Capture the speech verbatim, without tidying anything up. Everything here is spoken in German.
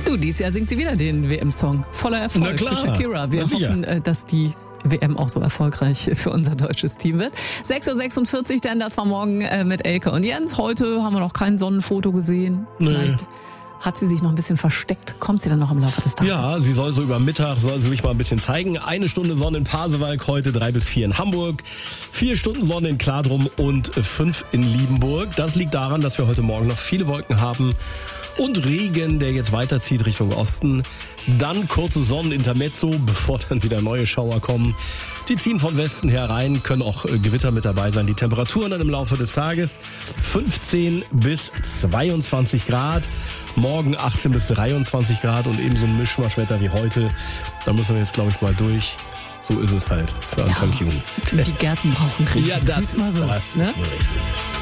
Du, dieses Jahr singt sie wieder den W M-Song. Voller Erfolg Na klar. für Shakira. Wir Na sicher. hoffen, dass die W M auch so erfolgreich für unser deutsches Team wird. sechs Uhr sechsundvierzig, denn das war morgen mit Elke und Jens. Heute haben wir noch kein Sonnenfoto gesehen. Nee. Vielleicht hat sie sich noch ein bisschen versteckt. Kommt sie dann noch im Laufe des Tages? Ja, sie soll so über Mittag, soll sie sich mal ein bisschen zeigen. Eine Stunde Sonne in Pasewalk heute, drei bis vier in Hamburg. Vier Stunden Sonne in Kladrum und fünf in Liebenburg. Das liegt daran, dass wir heute Morgen noch viele Wolken haben und Regen, der jetzt weiterzieht Richtung Osten. Dann kurze Sonnenintermezzo, bevor dann wieder neue Schauer kommen. Die ziehen von Westen her rein, können auch Gewitter mit dabei sein. Die Temperaturen dann im Laufe des Tages fünfzehn bis zweiundzwanzig Grad. Morgen achtzehn bis dreiundzwanzig Grad und eben so ein Mischmaschwetter wie heute. Da müssen wir jetzt, glaube ich, mal durch. So ist es halt für Anfang Ja, Juni. die Gärten brauchen Regen. Ja, das, Sieh's mal so, das ne? ist wohl richtig.